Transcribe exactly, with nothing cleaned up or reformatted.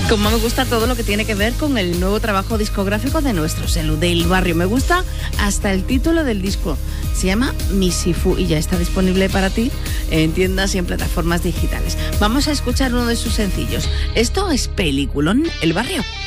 Como me gusta todo lo que tiene que ver con el nuevo trabajo discográfico de nuestro Selu del Barrio. Me gusta hasta el título del disco. Se llama Misifu y ya está disponible para ti en tiendas y en plataformas digitales. Vamos a escuchar uno de sus sencillos. Esto es Peliculón, El Barrio.